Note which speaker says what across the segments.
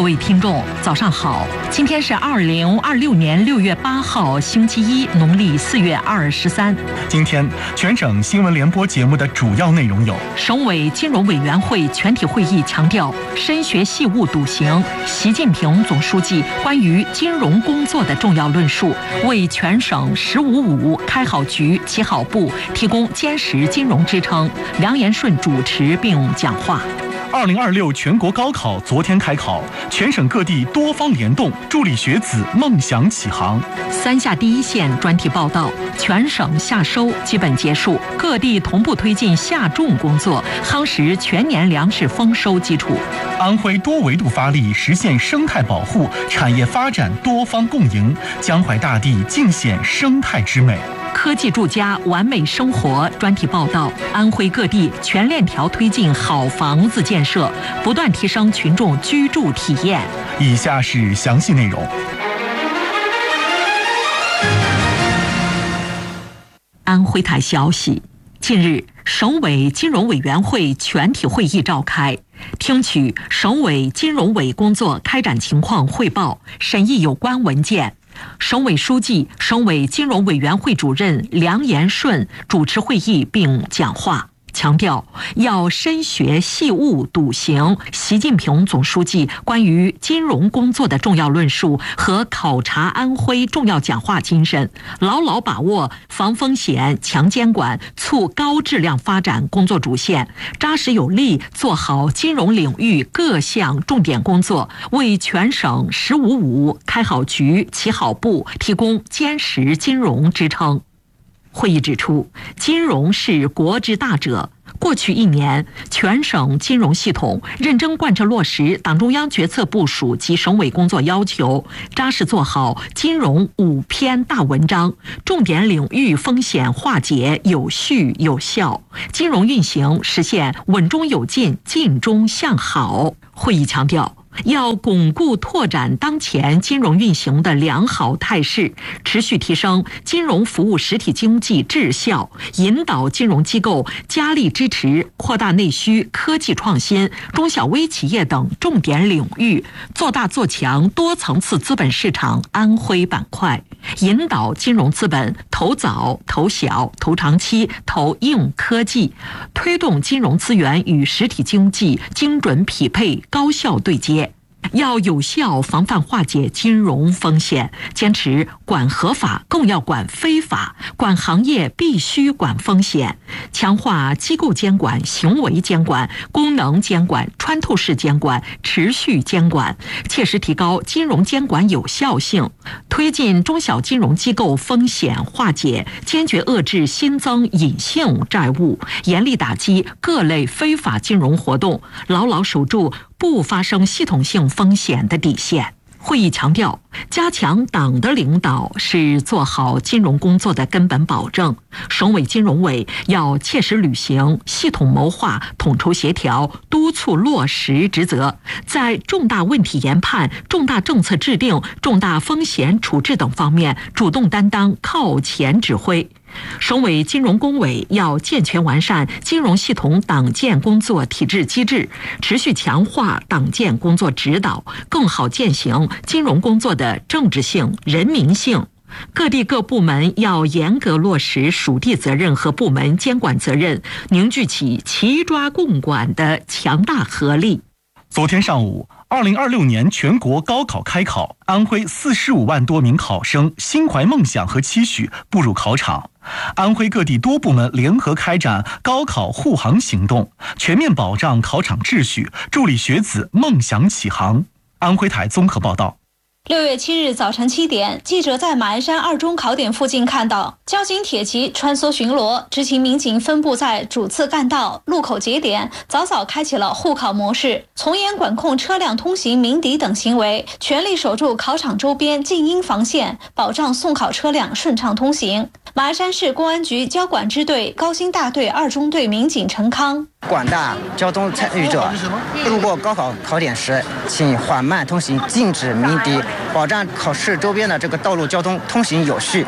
Speaker 1: 各位听众，早上好！今天是2026年6月8号，星期一，农历4月23。
Speaker 2: 今天全省新闻联播节目的主要内容有：
Speaker 1: 省委金融委员会全体会议强调深学细务笃行，习近平总书记关于金融工作的重要论述，为全省“1055”开好局、起好步提供坚实金融支撑。梁延顺主持并讲话。
Speaker 2: 2026全国高考昨天开考，全省各地多方联动，助力学子梦想起航。
Speaker 1: 三下第一线专题报道，全省夏收基本结束，各地同步推进夏种工作，夯实全年粮食丰收基础。
Speaker 2: 安徽多维度发力，实现生态保护、产业发展多方共赢，江淮大地尽显生态之美。
Speaker 1: 科技住家完美生活专题报道，安徽各地全链条推进好房子建设，不断提升群众居住体验。
Speaker 2: 以下是详细内容。
Speaker 1: 安徽台消息，近日，省委金融委员会全体会议召开，听取省委金融委工作开展情况汇报，审议有关文件。省委书记、省委金融委员会主任梁延顺主持会议并讲话，强调要深学细务笃行习近平总书记关于金融工作的重要论述和考察安徽重要讲话精神，牢牢把握防风险、强监管、促高质量发展工作主线，扎实有力做好金融领域各项重点工作，为全省“1055”开好局、起好步提供坚实金融支撑。会议指出，金融是国之大者。过去1年，全省金融系统认真贯彻落实党中央决策部署及省委工作要求，扎实做好金融5篇大文章，重点领域风险化解有序有效，金融运行实现稳中有进、进中向好。会议强调，要巩固拓展当前金融运行的良好态势，持续提升金融服务实体经济质效，引导金融机构加力支持扩大内需、科技创新、中小微企业等重点领域，做大做强多层次资本市场安徽板块，引导金融资本投早、投小、投长期、投硬科技，推动金融资源与实体经济精准匹配、高效对接。要有效防范化解金融风险，坚持管合法更要管非法，管行业必须管风险，强化机构监管、行为监管、功能监管、穿透式监管、持续监管，切实提高金融监管有效性，推进中小金融机构风险化解，坚决遏制新增隐性债务，严厉打击各类非法金融活动，牢牢守住不发生系统性风险的底线。会议强调，加强党的领导是做好金融工作的根本保证。省委金融委要切实履行系统谋划、统筹协调、督促落实职责，在重大问题研判、重大政策制定、重大风险处置等方面主动担当靠前指挥。省委金融工委要健全完善金融系统党建工作体制机制，持续强化党建工作指导，更好践行金融工作的政治性、人民性。各地各部门要严格落实属地责任和部门监管责任，凝聚起齐抓共管的强大合力。
Speaker 2: 昨天上午，2026年全国高考开考，安徽45万多名考生心怀梦想和期许步入考场。安徽各地多部门联合开展高考护航行动，全面保障考场秩序，助力学子梦想起航。安徽台综合报道。
Speaker 3: 6月7日早晨7点，记者在马鞍山2中考点附近看到交警铁骑穿梭巡逻，执勤民警分布在主次干道、路口节点，早早开启了护考模式，从严管控车辆通行、鸣笛等行为，全力守住考场周边静音防线，保障送考车辆顺畅通行。马鞍山市公安局交管支队高新大队2中队民警陈康，
Speaker 4: 广大交通参与者路过高考考点时，请缓慢通行，禁止鸣笛，保障考试周边的这个道路交通通行有序。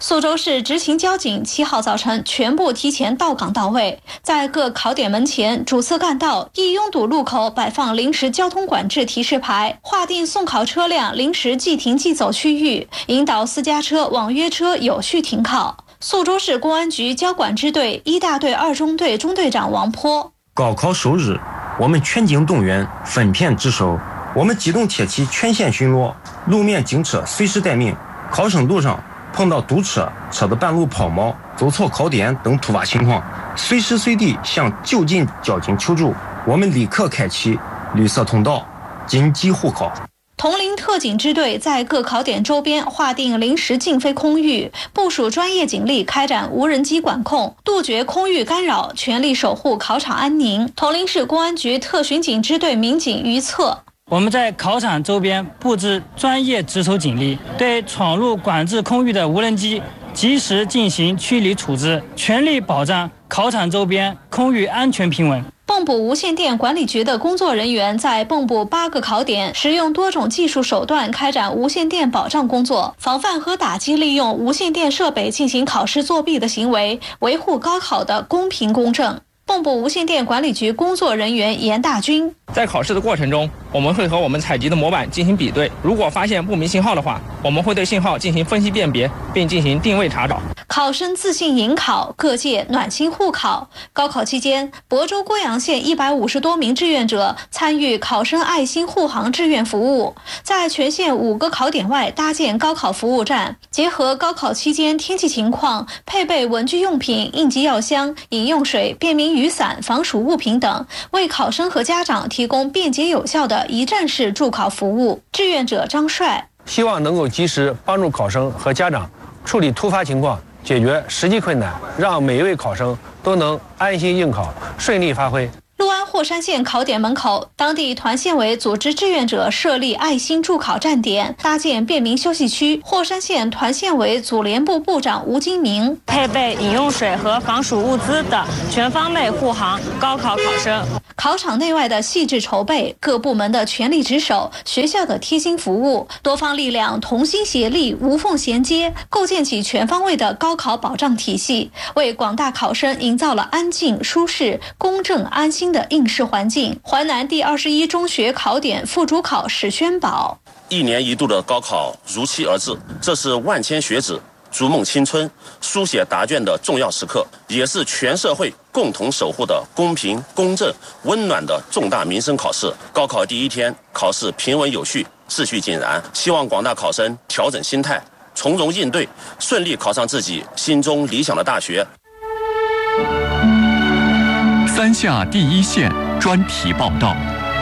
Speaker 3: 苏州市执勤交警7号早晨全部提前到岗到位，在各考点门前、主次干道、易拥堵路口摆放临时交通管制提示牌，划定送考车辆临时即停即走区域，引导私家车、网约车有序停靠。苏州市公安局交管支队1大队2中队中队长王波：
Speaker 5: 高考首日，我们全警动员，分片值守，我们机动铁骑全线巡逻，路面警车随时待命。考生路上碰到堵车、车子半路抛锚、走错考点等突发情况，随时随地向就近交警求助，我们立刻开启绿色通道，紧急护考。
Speaker 3: 铜陵特警支队在各考点周边划定临时禁飞空域，部署专业警力开展无人机管控，杜绝空域干扰，全力守护考场安宁。铜陵市公安局特巡警支队民警于策：
Speaker 6: 我们在考场周边布置专业值守警力，对闯入管制空域的无人机及时进行驱离处置，全力保障考场周边空域安全平稳。
Speaker 3: 蚌埠无线电管理局的工作人员在蚌埠8个考点使用多种技术手段开展无线电保障工作，防范和打击利用无线电设备进行考试作弊的行为，维护高考的公平公正。蚌埠无线电管理局工作人员严大军：
Speaker 7: 在考试的过程中，我们会和我们采集的模板进行比对，如果发现不明信号的话，我们会对信号进行分析辨别，并进行定位查找。
Speaker 3: 考生自信迎考，各界暖心护考。高考期间，亳州郭阳县150多名志愿者参与考生爱心护航志愿服务，在全县5个考点外搭建高考服务站，结合高考期间天气情况，配备文具用品、应急药箱、饮用水、便民雨伞、防暑物品等，为考生和家长提供便捷有效的一站式助考服务。志愿者张帅
Speaker 8: 希望能够及时帮助考生和家长处理突发情况，解决实际困难，让每一位考生都能安心应考，顺利发挥。
Speaker 3: 六安霍山县考点门口，当地团县委组织志愿者设立爱心助考站点，搭建便民休息区。霍山县团县委组联部部长吴金明：
Speaker 9: 配备饮用水和防暑物资的全方位护航高考考生。
Speaker 3: 考场内外的细致筹备，各部门的全力值守，学校的贴心服务，多方力量同心协力，无缝衔接，构建起全方位的高考保障体系，为广大考生营造了安静、舒适、公正、安心的应试环境。淮南第21中学考点副主考史宣宝
Speaker 10: ：1年1度的高考如期而至，这是万千学子逐梦青春、书写答卷的重要时刻，也是全社会共同守护的公平、公正、温暖的重大民生考试。高考第1天，考试平稳有序，秩序井然。希望广大考生调整心态，从容应对，顺利考上自己心中理想的大学。
Speaker 11: 三下第一线专题报道。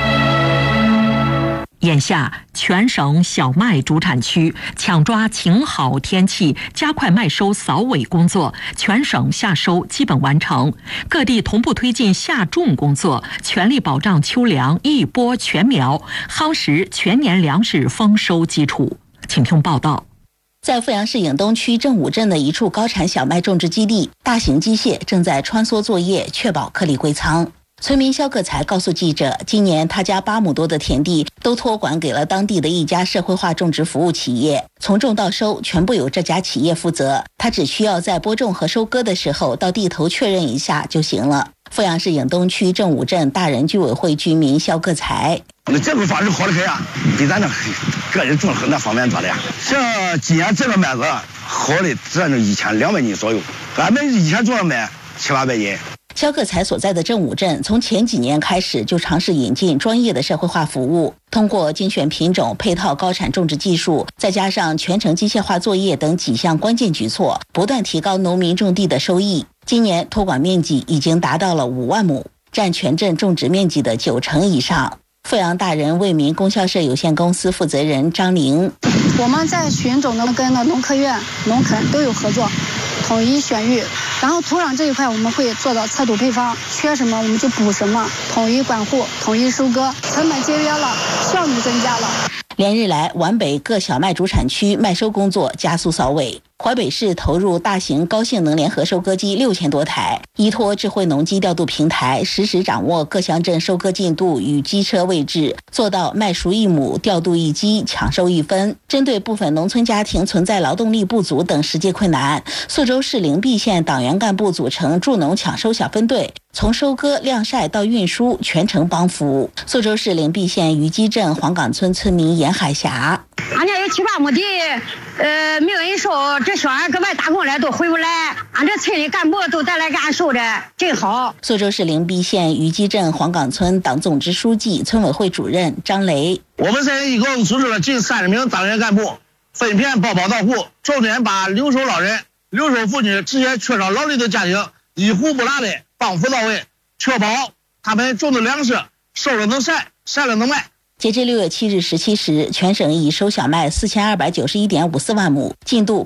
Speaker 1: 眼下，全省小麦主产区抢抓晴好天气，加快麦收扫尾工作，全省夏收基本完成。各地同步推进夏种工作，全力保障秋粮一播全苗，夯实全年粮食丰收基础。请听报道。
Speaker 12: 在阜阳市颍东区正武镇的一处高产小麦种植基地，大型机械正在穿梭作业，确保颗粒归仓。村民肖个才告诉记者，今年他家8亩多的田地都托管给了当地的一家社会化种植服务企业，从种到收全部由这家企业负责，他只需要在播种和收割的时候到地头确认一下就行了。阜阳市颍东区正武镇大人居委会居民肖个才：
Speaker 13: 那这个方式好得很呀，比咱那个人种很那方便多了呀。像今年这个麦子好的咱这1200斤左右，俺们以前种的麦700-800斤。
Speaker 12: 肖个才所在的正武镇从前几年开始就尝试引进专业的社会化服务，通过精选品种、配套高产种植技术，再加上全程机械化作业等几项关键举措，不断提高农民种地的收益。今年托管面积已经达到了5万亩，占全镇种植面积的90%以上。阜阳大人为民供销社有限公司负责人张玲：
Speaker 14: 我们在选种的跟农科院、农垦都有合作，统一选育，然后土壤这一块我们会做到测土配方，缺什么我们就补什么，统一管护，统一收割，成本节约了，效率增加了。
Speaker 12: 连日来，皖北各小麦主产区麦收工作加速扫尾。 淮北市投入大型高性能联合收割机6000多台，依托智慧农机调度平台，实时掌握各乡镇收割进度与机车位置，做到麦熟一亩调度一机，抢收一分。针对部分农村家庭存在劳动力不足等实际困难，宿州市灵璧县党员干部组成助农抢收小分队，从收割、晾晒到运输全程帮扶。宿州市灵璧县虞基镇黄岗村村民严海霞：
Speaker 15: 俺家有7、8亩地，没有人收，这小孩搁外打工来都回不来，俺这村里干部都带来给俺收的，真好。
Speaker 12: 宿州市灵璧县虞基镇黄岗村党总支书记、村委会主任张雷：
Speaker 16: 我们县一共组织了近30名党员干部，分片包包到户，重点把留守老人、留守妇女这些缺少劳力的家庭一户不落的帮扶到位，确保他们种的粮食收了能晒，晒了能卖。
Speaker 12: 截至6月7日17时，全省已收小麦4291.54万亩，进度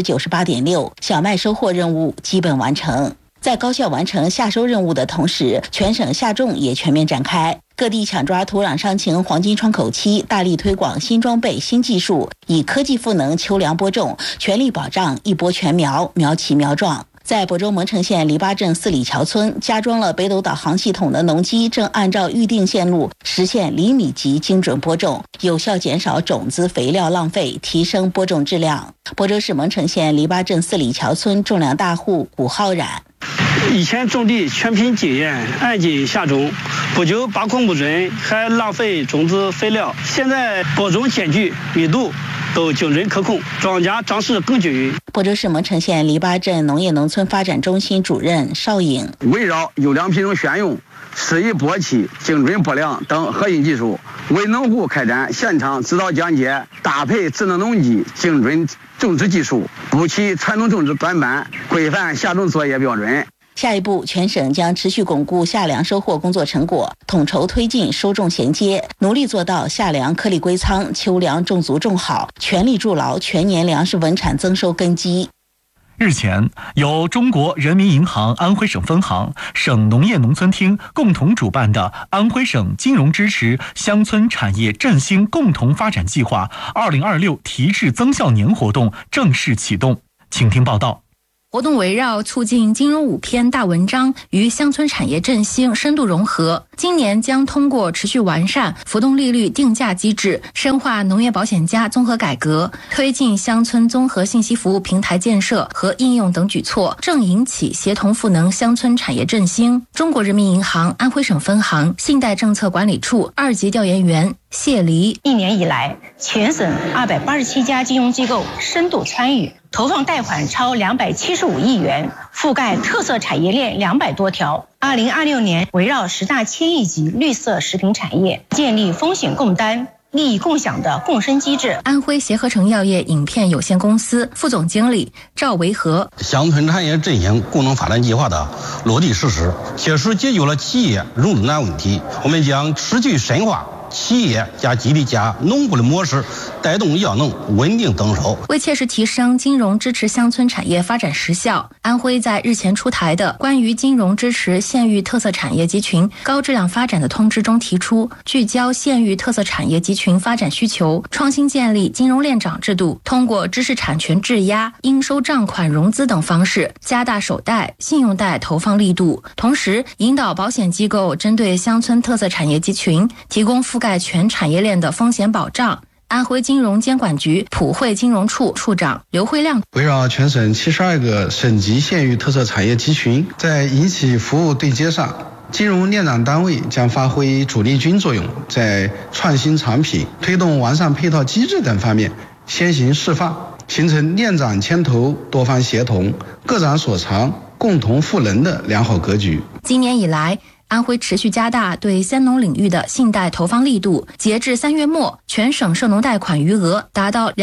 Speaker 12: 98.6%，小麦收获任务基本完成。在高效完成夏收任务的同时，全省夏种也全面展开，各地抢抓土壤伤情黄金窗口期，大力推广新装备、新技术，以科技赋能秋粮播种，全力保障一播全苗，苗齐苗壮。在亳州蒙城县篱笆镇4里桥村，加装了北斗导航系统的农机正按照预定线路实现厘米级精准播种，有效减少种子肥料浪费，提升播种质量。亳州市蒙城县篱笆镇4里桥村种粮大户古浩然：
Speaker 17: 以前种地全凭经验，按斤下种，不久把控不准，还浪费种子肥料。现在播种间距、密度都精准可控，庄稼长势更均匀。
Speaker 12: 亳州市蒙城县篱笆镇农业农村发展中心主任邵颖：
Speaker 13: 围绕优良品种选用、适宜播期、精准播粮等核心技术，为农户开展现场指导讲解，搭配智能农机、精准种植技术，补齐传统种植短板，规范夏种作业标准。
Speaker 12: 下一步，全省将持续巩固夏粮收获工作成果，统筹推进收种衔接，努力做到夏粮颗粒归仓，秋粮种足种好，全力筑牢全年粮食稳产增收根基。
Speaker 2: 日前，由中国人民银行安徽省分行、省农业农村厅共同主办的安徽省金融支持乡村产业振兴共同发展计划2026提质增效年活动正式启动。请听报道。
Speaker 18: 活动围绕促进金融5篇大文章与乡村产业振兴深度融合，今年将通过持续完善浮动利率定价机制，深化农业保险加综合改革，推进乡村综合信息服务平台建设和应用等举措，正引起协同赋能乡村产业振兴。中国人民银行安徽省分行信贷政策管理处2级调研员谢黎：
Speaker 19: 一年以来，全省287家金融机构深度参与，投放贷款超275亿元，覆盖特色产业链200多条。2026年，围绕10大千亿级绿色食品产业，建立风险共担、利益共享的共生机制。
Speaker 18: 安徽协和成药业影片有限公司副总经理赵维和：
Speaker 20: 乡村产业振兴共同发展计划的落地实施，切实解决了企业融资难问题。我们将持续深化企业加基地加农户的模式，带动药农稳定增收。
Speaker 18: 为切实提升金融支持乡村产业发展实效，安徽在日前出台的关于金融支持县域特色产业集群高质量发展的通知中提出，聚焦县域特色产业集群发展需求，创新建立金融链长制度，通过知识产权质押、应收账款融资等方式，加大首贷、信用贷投放力度，同时引导保险机构针对乡村特色产业集群提供覆盖全产业链的风险保障。安徽金融监管局普惠金融处处长刘慧亮：
Speaker 21: 围绕全省72个省级县域特色产业集群，在引起服务对接上，金融链长单位将发挥主力军作用，在创新产品、推动完善配套机制等方面先行示范，形成链长牵头、多方协同、各长所长、共同赋能的良好格局。
Speaker 18: 今年以来，安徽持续加大对乡农领域的信贷投放力度，截至3月末，全省涉农贷款余额达到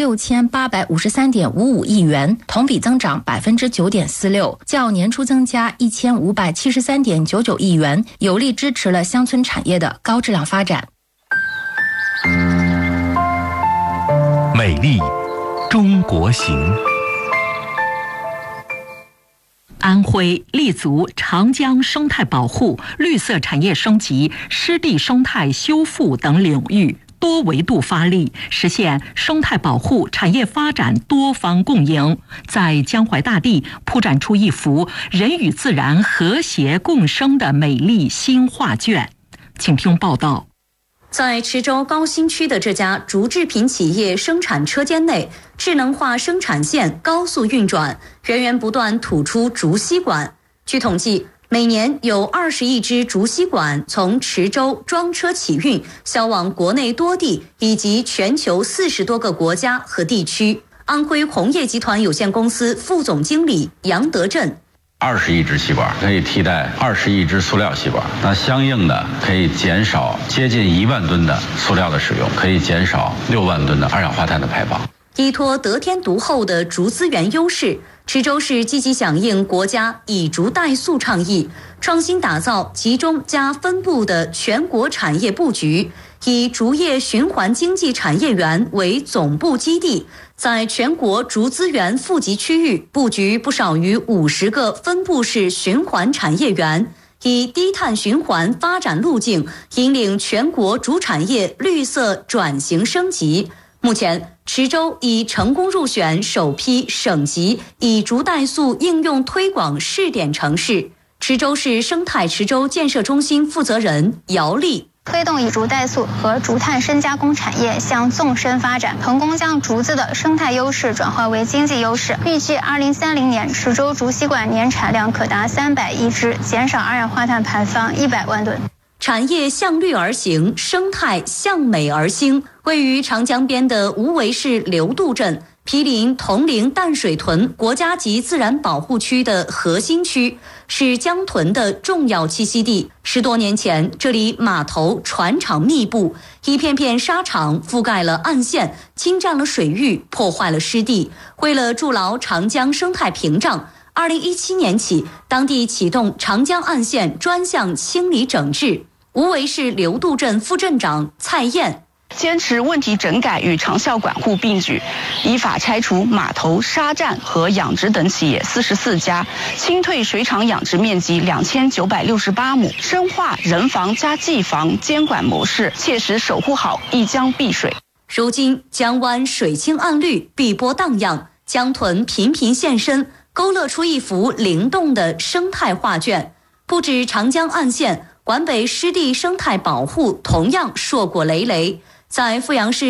Speaker 18: 26853.55亿元，同比增长9.46%，较年初增加1573.99亿元，有力支持了乡村产业的高质量发展。
Speaker 11: 美丽中国行。
Speaker 1: 安徽立足长江生态保护、绿色产业升级、湿地生态修复等领域， 多维度发力，实现生态保护、产业发展多方共赢，在江淮大地铺展出一幅人与自然和谐共生的美丽新画卷。请听报道。
Speaker 4: 在池州高新区的这家竹制品企业生产车间内，智能化生产线高速运转，源源不断吐出竹吸管。据统计，每年有20亿只竹吸管从池州装车起运，销往国内多地以及全球40多个国家和地区。安徽红叶集团有限公司副总经理杨德振
Speaker 22: ，20亿只吸管可以替代20亿只塑料吸管，那相应的可以减少接近1万吨的塑料的使用，可以减少6万吨的二氧化碳的排放。
Speaker 4: 依托得天独厚的竹资源优势，池州市积极响应国家以竹代塑倡议，创新打造集中加分布的全国产业布局，以竹业循环经济产业园为总部基地，在全国竹资源富集区域布局不少于50个分布式循环产业园，以低碳循环发展路径引领全国竹产业绿色转型升级。目前，池州已成功入选首批省级以竹代塑应用推广试点城市。池州市生态池州建设中心负责人姚丽，
Speaker 23: 推动以竹代塑和竹炭深加工产业向纵深发展，成功将竹子的生态优势转化为经济优势。预计2030年，池州竹吸管年产量可达300亿只，减少二氧化碳排放100万吨。
Speaker 4: 产业向绿而行，生态向美而兴。位于长江边的无为市流渡镇，毗邻铜陵淡水屯国家级自然保护区的核心区，是江豚的重要栖息地。10多年前，这里码头、船厂密布，一片片沙场覆盖了岸线，侵占了水域，破坏了湿地。为了筑牢长江生态屏障，2017年起，当地启动长江岸线专项清理整治。无为市流渡镇副镇长蔡燕，
Speaker 24: 坚持问题整改与长效管护并举，依法拆除码头、沙站和养殖等企业44家，清退水厂养殖面积2968亩，深化人防加技防监管模式，切实守护好一江碧水。
Speaker 4: 如今，江湾水清岸绿，碧波荡漾，江豚频频现身，勾勒出一幅灵动的生态画卷。不止长江岸线，皖北湿地生态保护同样硕果累累。在阜阳市